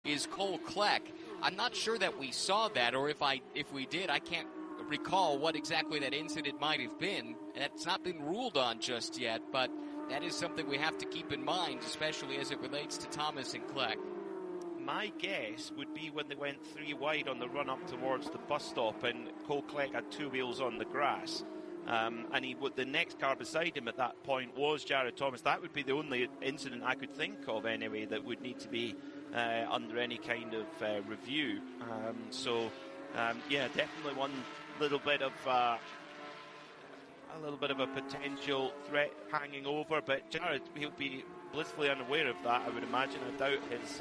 is Cole Kleck. I'm not sure that we saw that, or if we did, I can't recall what exactly that incident might have been. That's not been ruled on just yet, but that is something we have to keep in mind, especially as it relates to Thomas and Kleck. My guess would be when they went 3 wide on the run up towards the bus stop and Cole Kleck had 2 wheels on the grass. And the next car beside him at that point was Jared Thomas. That would be the only incident I could think of anyway that would need to be under any kind of review. Definitely one little bit of a potential threat hanging over. But Jared, he'll be blissfully unaware of that, I would imagine. I doubt his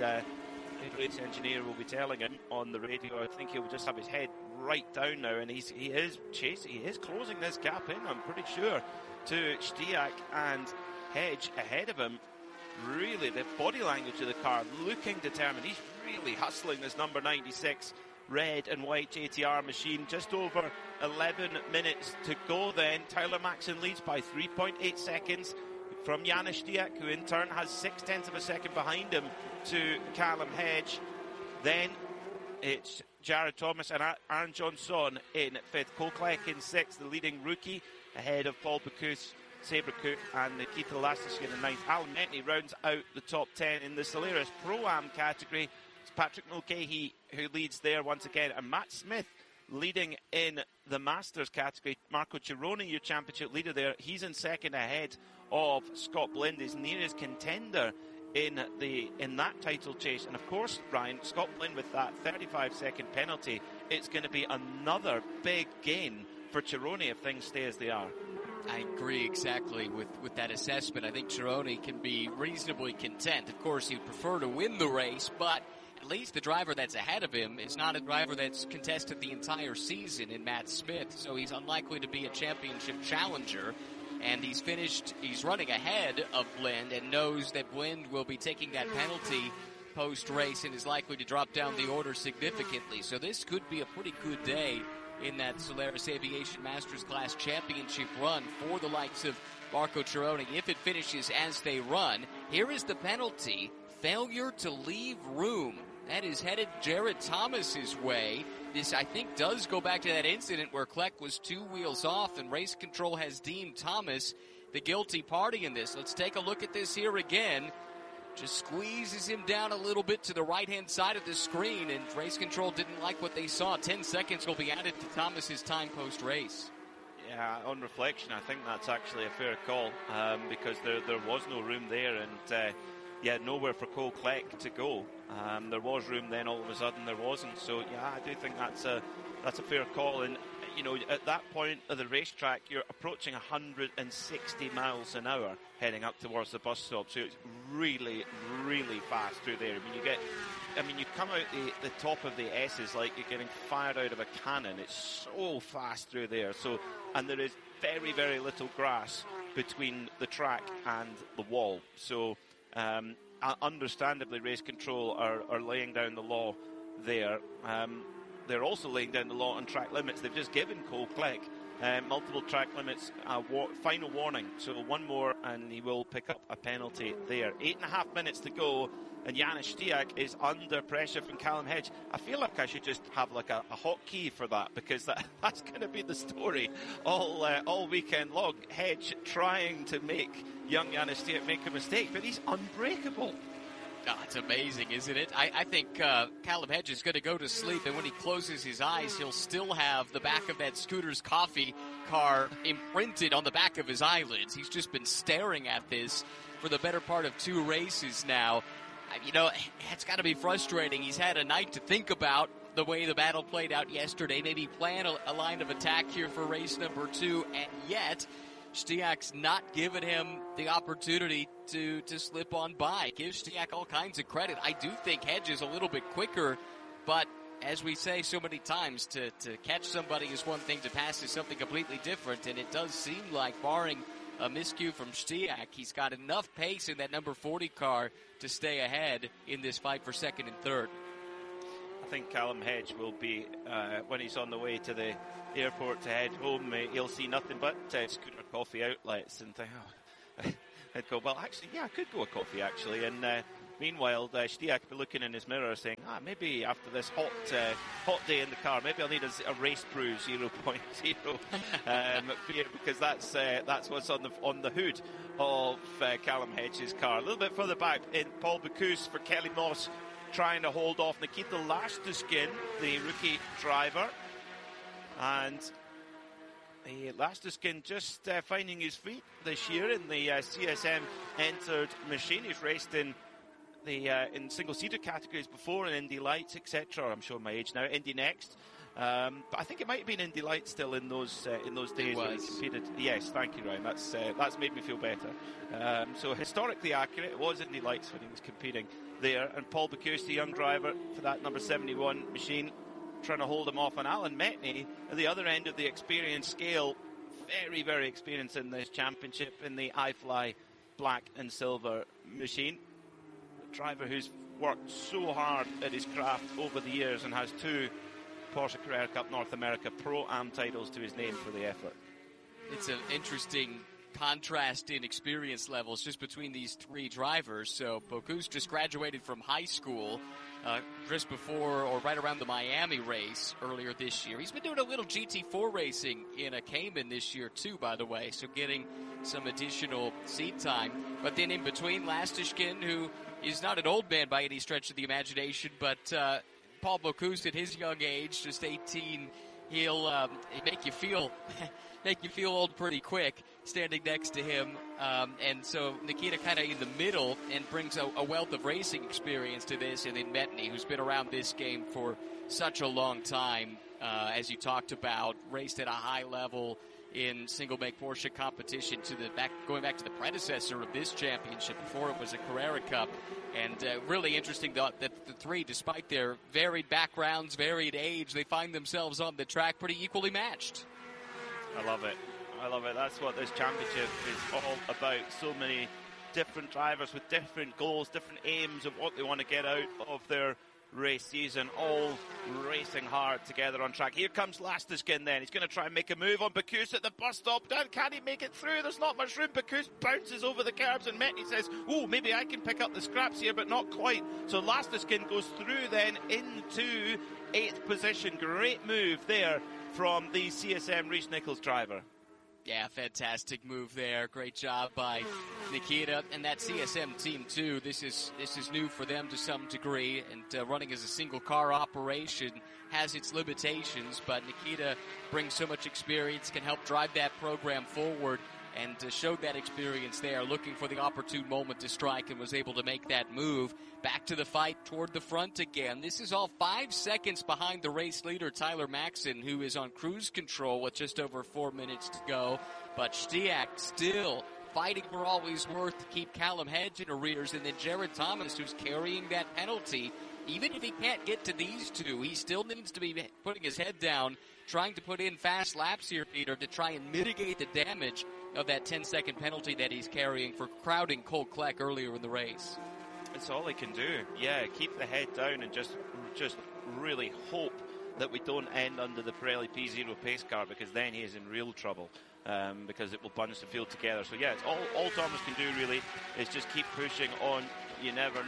race engineer will be telling him on the radio. I think he'll just have his head right down now, and he is closing this gap in, I'm pretty sure, to Stysiak and Hedge ahead of him. Really, the body language of the car looking determined. He's really hustling this number 96 red and white JTR machine. Just over 11 minutes to go then. Tyler Maxson leads by 3.8 seconds from Janis Stysiak, who in turn has 0.6 of a second behind him to Callum Hedge. Then it's Jared Thomas and Aaron Johnson in 5th. Cole Kleck in 6th, the leading rookie, ahead of Paul Bocuse, Sabre Cook and Nikita Lastiskin in 9th. Alan Metni rounds out the top 10 in the Solaris Pro-Am category. It's Patrick Mulcahy who leads there once again, and Matt Smith leading in the Masters category. Marco Cironi, your championship leader there, he's in 2nd ahead of Scott Blind, his nearest contender in that title chase. And of course, Ryan, Scott Blind with that 35-second penalty, it's going to be another big gain for Cironi if things stay as they are. I agree exactly with that assessment. I think Cironi can be reasonably content. Of course, he'd prefer to win the race, but at least the driver that's ahead of him is not a driver that's contested the entire season in Matt Smith, so he's unlikely to be a championship challenger. And he's running ahead of Blind and knows that Blind will be taking that penalty post-race and is likely to drop down the order significantly. So this could be a pretty good day in that Solaris Aviation Masters Class Championship run for the likes of Marco Cironi if it finishes as they run. Here is the penalty: failure to leave room. That is headed Jared Thomas's way. This, I think, does go back to that incident where Kleck was 2 wheels off and race control has deemed Thomas the guilty party in this. Let's take a look at this here again. Just squeezes him down a little bit to the right-hand side of the screen, and race control didn't like what they saw. 10 seconds will be added to Thomas's time post-race. Yeah, on reflection, I think that's actually a fair call, because there was no room there, and nowhere for Cole Kleck to go. There was room, then all of a sudden there wasn't. So yeah, I do think that's a fair call. And you know, at that point of the racetrack, you're approaching 160 miles an hour heading up towards the bus stop. So it's really, really fast through there. You come out the top of the S's like you're getting fired out of a cannon. It's so fast through there. So, and there is very, very little grass between the track and the wall. So, understandably, race control are laying down the law there. They're also laying down the law on track limits. They've just given Cole Kleck multiple track limits, final warning. So one more and he will pick up a penalty there. 8.5 minutes to go, and Janis Stysiak is under pressure from Callum Hedge. I feel like I should just have like a hotkey for that, because that's going to be the story all weekend long. Hedge trying to make young Janis Stysiak make a mistake, but he's unbreakable. Oh, it's amazing, isn't it? I think Callum Hedge is going to go to sleep, and when he closes his eyes, he'll still have the back of that Scooter's Coffee car imprinted on the back of his eyelids. He's just been staring at this for the better part of 2 races now. You know, it's got to be frustrating. He's had a night to think about the way the battle played out yesterday, maybe plan a line of attack here for race number 2, and yet Stysiak's not giving him the opportunity to slip on by. Give Stysiak all kinds of credit. I do think Hedge is a little bit quicker, but as we say so many times, to catch somebody is one thing, to pass is something completely different, and it does seem like, barring a miscue from Stysiak, he's got enough pace in that number 40 car to stay ahead in this fight for second and third. I think Callum Hedge will be, when he's on the way to the airport to head home, he'll see nothing but Scooter Coffee outlets and think, I'd go, well, actually, yeah, I could go a coffee, actually. And Meanwhile, Stiak will be looking in his mirror saying, maybe after this hot day in the car, maybe I'll need a race brew 0.0 beer, because that's what's on the hood of Callum Hedges' car. A little bit further back in Paul Bocuse for Kelly Moss, trying to hold off Nikita Lastuskin, the rookie driver. And Lastuskin just finding his feet this year in the CSM entered machine. He's raced in single-seater categories before, in Indy Lights, etc. I'm showing my age now. Indy Next. But I think it might have been Indy Lights still in those days when he competed. Yes, thank you, Ryan. That's made me feel better. So historically accurate, it was Indy Lights when he was competing there. And Paul Bocuse, the young driver for that number 71 machine, trying to hold him off. And Alan Metney at the other end of the experience scale, very, very experienced in this championship in the iFly black and silver machine. A driver who's worked so hard at his craft over the years and has 2 Porsche Carrera Cup North America Pro-Am titles to his name for the effort. It's an interesting contrast in experience levels just between these 3 drivers. So Bocuse just graduated from high school just before or right around the Miami race earlier this year. He's been doing a little GT4 racing in a Cayman this year too, by the way, so getting some additional seat time. But then in between, Lastuskin, who is not an old man by any stretch of the imagination, but Paul Bocuse at his young age, just 18, he'll make you feel old pretty quick standing next to him. And so Nikita kind of in the middle and brings a wealth of racing experience to this. And then Metney, who's been around this game for such a long time, as you talked about, raced at a high level in single-make Porsche competition going back to the predecessor of this championship before it was a Carrera Cup. And really interesting that the 3, despite their varied backgrounds, varied age, they find themselves on the track pretty equally matched. I love it. That's what this championship is all about. So many different drivers with different goals, different aims of what they want to get out of their race season, all racing hard together on track. Here comes Lastuskin then. He's going to try and make a move on Bocuse at the bus stop. Can he make it through? There's not much room. Bocuse bounces over the curbs and Metney says, maybe I can pick up the scraps here, but not quite. So Lastuskin goes through then into 8th position. Great move there from the CSM Reece Nichols driver. Yeah, fantastic move there. Great job by Nikita and that CSM team too. This is new for them to some degree, and running as a single car operation has its limitations, but Nikita brings so much experience, can help drive that program forward, and showed that experience there, looking for the opportune moment to strike, and was able to make that move. Back to the fight toward the front again. This is all 5 seconds behind the race leader, Tyler Maxson, who is on cruise control with just over 4 minutes to go. But Stiak still fighting for all he's worth to keep Callum Hedge in arrears. And then Jared Thomas, who's carrying that penalty. Even if he can't get to these 2, he still needs to be putting his head down, trying to put in fast laps here, Peter, to try and mitigate the damage of that 10-second penalty that he's carrying for crowding Cole Kleck earlier in the race. It's all he can do. Yeah, keep the head down and just really hope that we don't end under the Pirelli P0 pace car, because then he is in real trouble, because it will bunch the field together. So yeah, it's all Thomas can do really is just keep pushing on. You never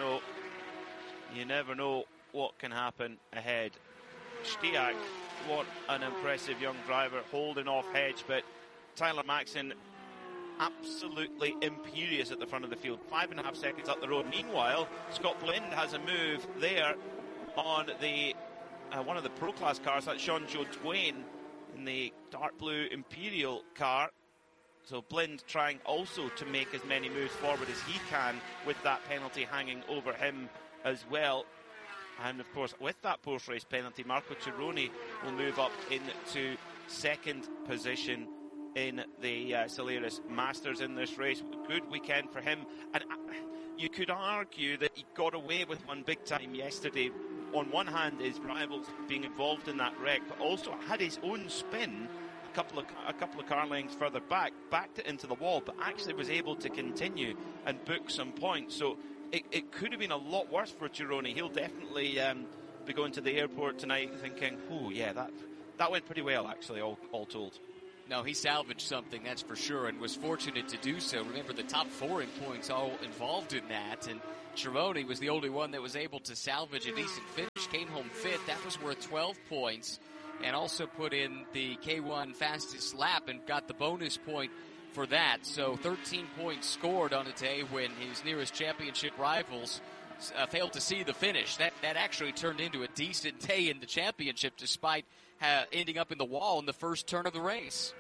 know what can happen ahead. Stiak, what an impressive young driver, holding off Hedge, but Tyler Maxson absolutely imperious at the front of the field. 5.5 seconds up the road. Meanwhile, Scott Blind has a move there on the one of the Pro Class cars. That's Sean-Joe Twain in the dark blue Imperial car. So Blind trying also to make as many moves forward as he can with that penalty hanging over him as well. And of course, with that post-race penalty, Marco Cironi will move up into 2nd position in the Solaris Masters in this race. Good weekend for him. And you could argue that he got away with one big time yesterday. On one hand, his rivals being involved in that wreck, but also had his own spin a couple of car lengths further backed it into the wall, but actually was able to continue and book some points. So it could have been a lot worse for Cironi. He'll definitely be going to the airport tonight thinking, that went pretty well, actually, all told. No, he salvaged something, that's for sure, and was fortunate to do so. Remember, the top 4 in points all involved in that, and Chironi was the only one that was able to salvage a decent finish, came home fifth. That was worth 12 points, and also put in the K1 fastest lap and got the bonus point for that. So 13 points scored on a day when his nearest championship rivals failed to see the finish. That actually turned into a decent day in the championship, despite ending up in the wall in the first turn of the race.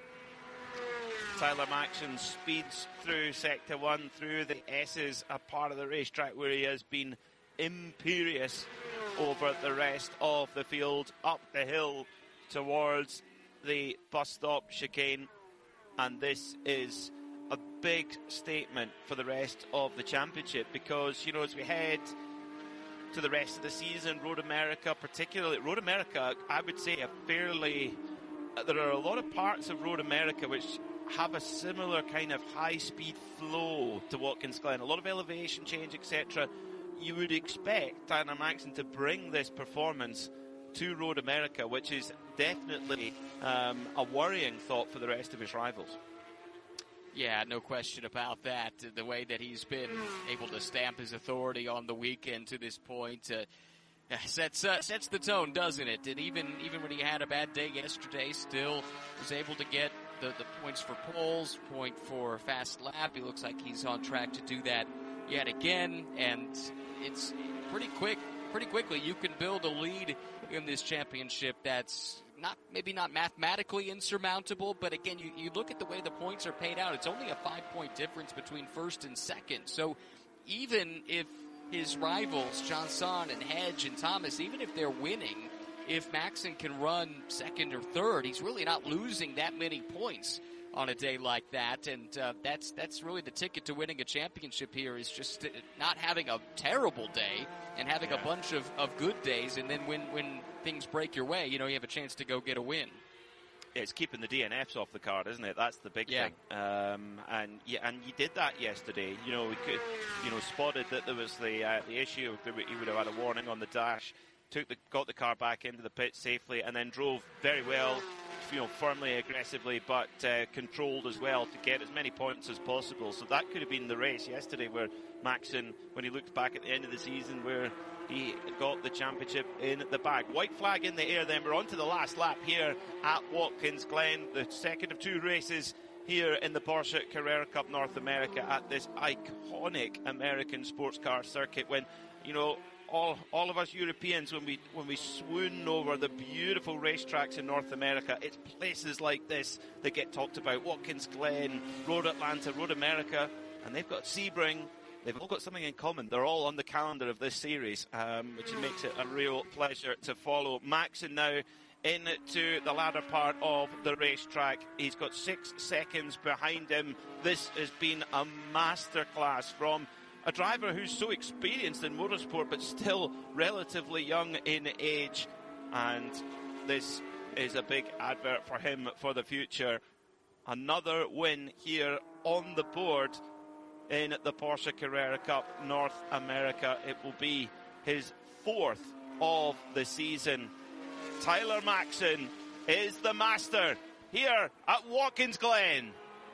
Tyler Maxson speeds through Sector 1, through the S's, a part of the racetrack where he has been imperious over the rest of the field, up the hill towards the bus stop chicane. And this is a big statement for the rest of the championship, because, you know, as we head to the rest of the season, Road America, particularly Road America, I would say there are a lot of parts of Road America which have a similar kind of high-speed flow to Watkins Glen, a lot of elevation change, etc. You would expect Tyler Maxson to bring this performance to Road America, which is definitely a worrying thought for the rest of his rivals. Yeah, no question about that. The way that he's been able to stamp his authority on the weekend to this point sets the tone, doesn't it? And even when he had a bad day yesterday, still was able to get the points for poles, point for fast lap. He looks like he's on track to do that yet again, and it's pretty quickly you can build a lead in this championship that's maybe not mathematically insurmountable, but again, you look at the way the points are paid out, it's only a 5-point difference between first and second. So even if his rivals, Johnson and Hedge and Thomas, even if they're winning, if Maxson can run second or third, he's really not losing that many points on a day like that, and that's really the ticket to winning a championship here, is just not having a terrible day and having a bunch of good days, and then when things break your way, you know, you have a chance to go get a win. Yeah, it's keeping the DNFs off the card, isn't it? That's the big thing. And he did that yesterday. You know, we could, spotted that there was the issue. He would have had a warning on the dash. Got the car back into the pit safely, and then drove very well, firmly, aggressively, but controlled as well to get as many points as possible. So that could have been the race yesterday where Maxson, when he looked back at the end of the season, where he got the championship in the bag. White flag in the air then. We're on to the last lap here at Watkins Glen, the second of two races here in the Porsche Carrera Cup North America at this iconic American sports car circuit, when, all of us Europeans, when we swoon over the beautiful racetracks in North America, it's places like this that get talked about. Watkins Glen, Road Atlanta, Road America, and they've got Sebring. They've all got something in common. They're all on the calendar of this series, which makes it a real pleasure to follow. Maxson now into the latter part of the racetrack. He's got 6 seconds behind him. This has been a masterclass from a driver who's so experienced in motorsport but still relatively young in age, and this is a big advert for him for the future. Another win here on the board in the Porsche Carrera Cup North America. It will be his 4th of the season. Tyler Maxson is the master here at Watkins Glen.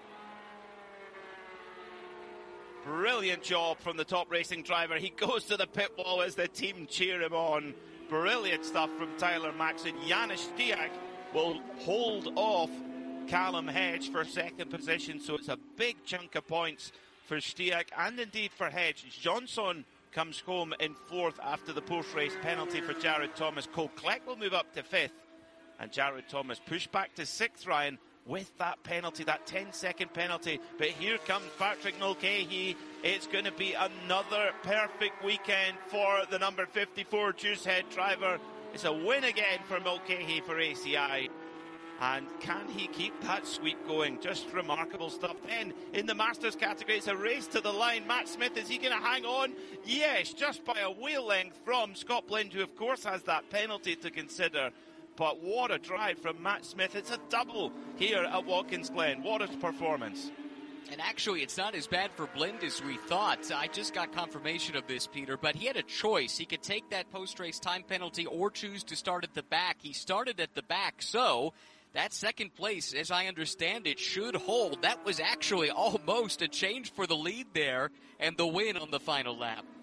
Brilliant job from the top racing driver. He goes to the pit wall as the team cheer him on. Brilliant stuff from Tyler Maxson. Janis Stiak will hold off Callum Hedge for second position, so it's a big chunk of points for Stiak and indeed for Hedge. Johnson comes home in 4th after the post-race penalty for Jared Thomas. Cole Kleck will move up to 5th, and Jared Thomas pushed back to 6th, Ryan, with that penalty, that 10-second penalty. But here comes Patrick Mulcahy. It's going to be another perfect weekend for the number 54 Deucehead driver. It's a win again for Mulcahy for ACI. And can he keep that sweep going? Just remarkable stuff. Then in the Masters category, it's a race to the line. Matt Smith, is he going to hang on? Yes, just by a wheel length from Scott Blind, who of course has that penalty to consider. But what a drive from Matt Smith. It's a double here at Watkins Glen. What a performance. And actually, it's not as bad for Blind as we thought. I just got confirmation of this, Peter, but he had a choice. He could take that post-race time penalty or choose to start at the back. He started at the back, so that second place, as I understand it, should hold. That was actually almost a change for the lead there and the win on the final lap.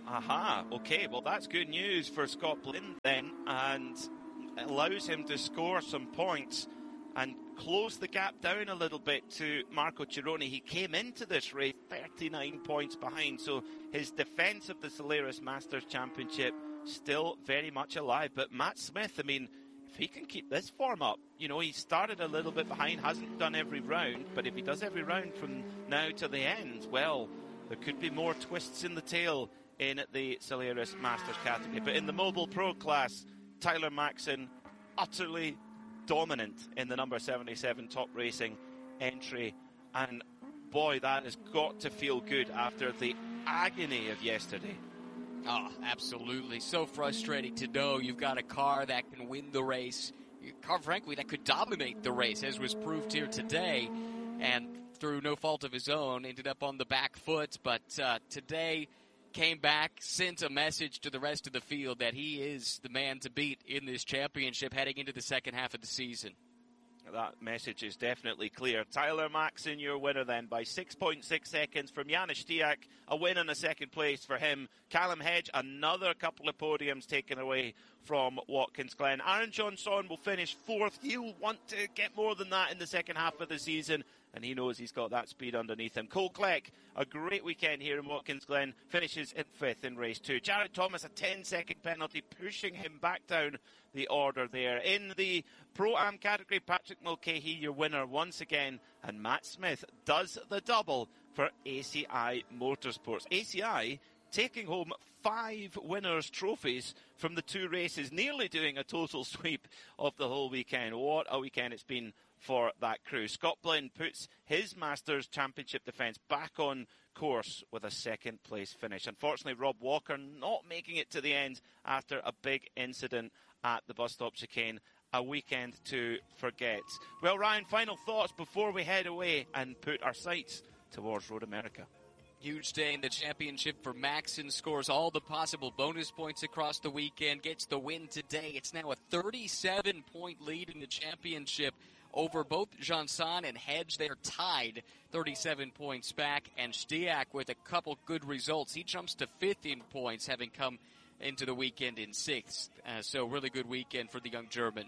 Aha, okay, well that's good news for Scott Blin then, and it allows him to score some points and close the gap down a little bit to Marco Cironi. He came into this race 39 points behind, so his defence of the Solaris Masters Championship still very much alive. But Matt Smith, I mean, if he can keep this form up, you know, he started a little bit behind, hasn't done every round, but if he does every round from now to the end, well, there could be more twists in the tail in the Solaris Masters category. But in the Mobile Pro class, Tyler Maxson utterly dominant in the number 77 Top Racing entry, and boy, that has got to feel good after the agony of yesterday. Oh, absolutely. So frustrating to know you've got a car that can win the race, a car, frankly, that could dominate the race, as was proved here today, and through no fault of his own, ended up on the back foot, but today came back, sent a message to the rest of the field that he is the man to beat in this championship heading into the second half of the season. That message is definitely clear. Tyler Maxson, your winner then by 6.6 seconds from Janis Stiak. A win and a second place for him. Callum Hedge, another couple of podiums taken away from Watkins Glen. Aaron Johnson will finish fourth. He'll want to get more than that in the second half of the season, and he knows he's got that speed underneath him. Cole Clegg, a great weekend here in Watkins Glen, finishes in fifth in race 2. Jared Thomas, a 10-second penalty, pushing him back down the order there. In the Pro-Am category, Patrick Mulcahy, your winner once again, and Matt Smith does the double for ACI Motorsports. ACI taking home 5 winners' trophies from the 2 races, nearly doing a total sweep of the whole weekend. What a weekend it's been for that crew. Scott Blin puts his Masters Championship defence back on course with a second place finish. Unfortunately, Rob Walker not making it to the end after a big incident at the bus stop chicane. A weekend to forget. Well, Ryan, final thoughts before we head away and put our sights towards Road America. Huge day in the championship for Maxson, scores all the possible bonus points across the weekend, gets the win today. It's now a 37-point lead in the championship over both Janson and Hedge. They're tied 37 points back, and Stiak with a couple good results. He jumps to 5th in points, having come into the weekend in 6th. So really good weekend for the young German.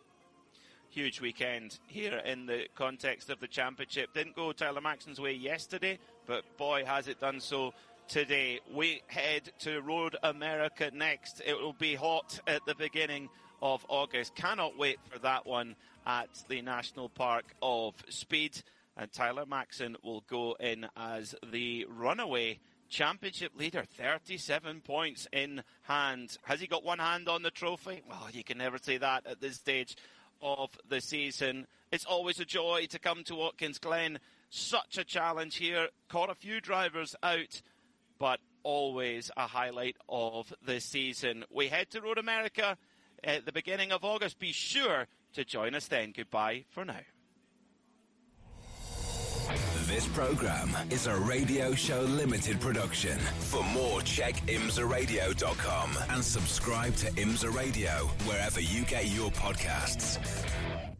Huge weekend here in the context of the championship. Didn't go Tyler Maxson's way yesterday, but boy, has it done so today. We head to Road America next. It will be hot at the beginning of August. Cannot wait for that one at the National Park of Speed. And Tyler Maxson will go in as the runaway championship leader, 37 points in hand. Has he got one hand on the trophy? Well, you can never say that at this stage of the season. It's always a joy to come to Watkins Glen. Such a challenge here. Caught a few drivers out, but always a highlight of the season. We head to Road America at the beginning of August. Be sure to join us then. Goodbye for now. This program is a Radio Show Limited production. For more, check imsaradio.com and subscribe to IMSA Radio wherever you get your podcasts.